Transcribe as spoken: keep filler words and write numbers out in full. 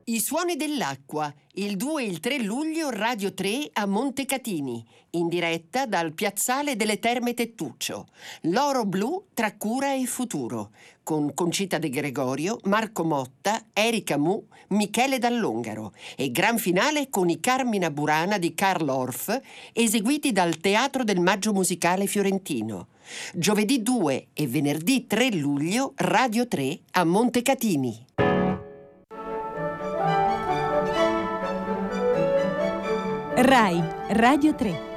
I suoni dell'acqua, il due e il tre luglio Radio tre a Montecatini, in diretta dal Piazzale delle Terme Tettuccio. L'oro blu tra cura e futuro, con Concita De Gregorio, Marco Motta, Erika Mu, Michele Dall'Ongaro e gran finale con i Carmina Burana di Karl Orff, eseguiti dal Teatro del Maggio Musicale Fiorentino. Giovedì due e venerdì tre luglio Radio tre a Montecatini. Rai Radio tre.